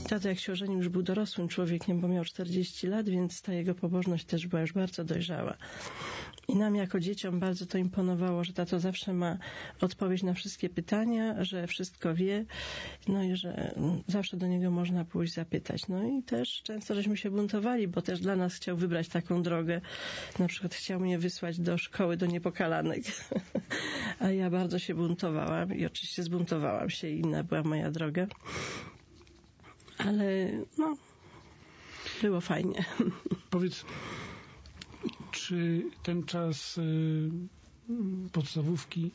Tata, jak się ożenił, już był dorosłym człowiekiem, bo miał 40 lat, więc ta jego pobożność też była już bardzo dojrzała. I nam jako dzieciom bardzo to imponowało, że tato zawsze ma odpowiedź na wszystkie pytania, że wszystko wie, no i że zawsze do niego można pójść zapytać. No i też często żeśmy się buntowali, bo też dla nas chciał wybrać taką drogę. Na przykład chciał mnie wysłać do szkoły do niepokalanek, a ja bardzo się buntowałam i oczywiście zbuntowałam się i inna była moja droga. Ale no, było fajnie. Powiedz, czy ten czas podstawówki,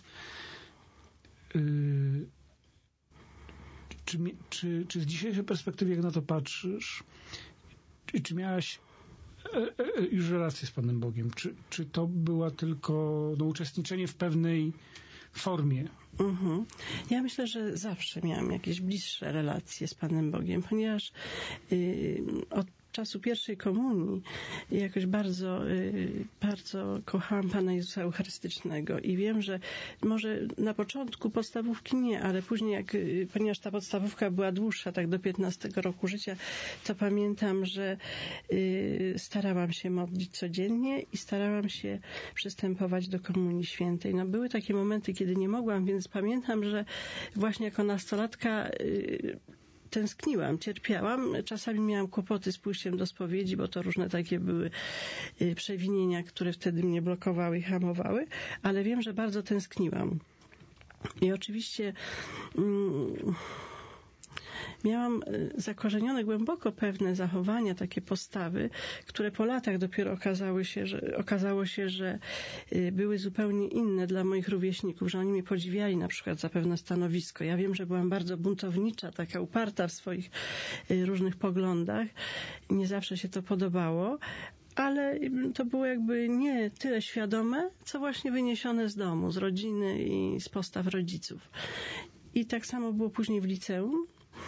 czy z dzisiejszej perspektywy, jak na to patrzysz, czy miałaś już relację z Panem Bogiem? Czy to była tylko uczestniczenie w pewnej formie? Ja myślę, że zawsze miałam jakieś bliższe relacje z Panem Bogiem, ponieważ od czasu pierwszej komunii jakoś bardzo kochałam Pana Jezusa Eucharystycznego i wiem, że może na początku podstawówki nie, ale później ponieważ ta podstawówka była dłuższa, tak do 15 roku życia, to pamiętam, że starałam się modlić codziennie i starałam się przystępować do Komunii Świętej. No, były takie momenty, kiedy nie mogłam, więc pamiętam, że właśnie jako nastolatka tęskniłam, cierpiałam. Czasami miałam kłopoty z pójściem do spowiedzi, bo to różne takie były przewinienia, które wtedy mnie blokowały i hamowały, ale wiem, że bardzo tęskniłam. I oczywiście miałam zakorzenione głęboko pewne zachowania, takie postawy, które po latach dopiero okazało się, że były zupełnie inne dla moich rówieśników, że oni mnie podziwiali na przykład za pewne stanowisko. Ja wiem, że byłam bardzo buntownicza, taka uparta w swoich różnych poglądach. Nie zawsze się to podobało, ale to było jakby nie tyle świadome, co właśnie wyniesione z domu, z rodziny i z postaw rodziców. I tak samo było później w liceum,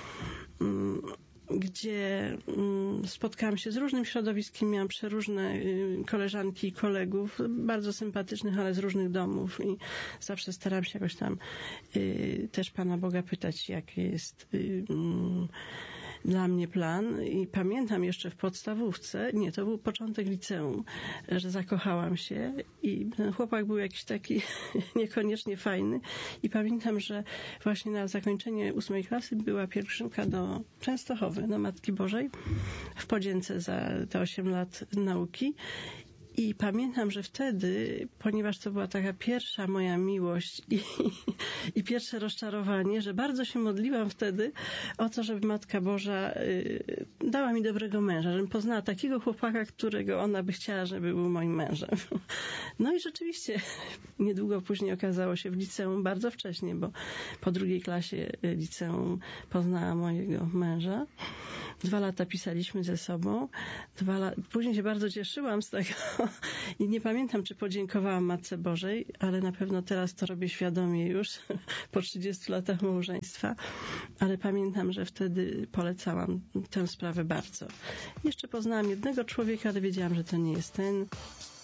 gdzie spotkałam się z różnym środowiskiem, miałam przeróżne koleżanki i kolegów, bardzo sympatycznych, ale z różnych domów i zawsze staram się jakoś tam też Pana Boga pytać, jaki jest dla mnie plan. I pamiętam jeszcze w podstawówce, to był początek liceum, że zakochałam się i ten chłopak był jakiś taki niekoniecznie fajny i pamiętam, że właśnie na zakończenie 8 klasy była pielgrzymka do Częstochowy, do Matki Bożej w podzięce za te 8 lat nauki. I pamiętam, że wtedy, ponieważ to była taka pierwsza moja miłość i pierwsze rozczarowanie, że bardzo się modliłam wtedy o to, żeby Matka Boża dała mi dobrego męża, żebym poznała takiego chłopaka, którego ona by chciała, żeby był moim mężem. No i rzeczywiście niedługo później okazało się w liceum, bardzo wcześnie, bo po 2 klasie liceum poznałam mojego męża. 2 lata pisaliśmy ze sobą. Później się bardzo cieszyłam z tego i nie pamiętam, czy podziękowałam Matce Bożej, ale na pewno teraz to robię świadomie już po 30 latach małżeństwa, ale pamiętam, że wtedy polecałam tę sprawę bardzo. Jeszcze poznałam jednego człowieka, ale wiedziałam, że to nie jest ten.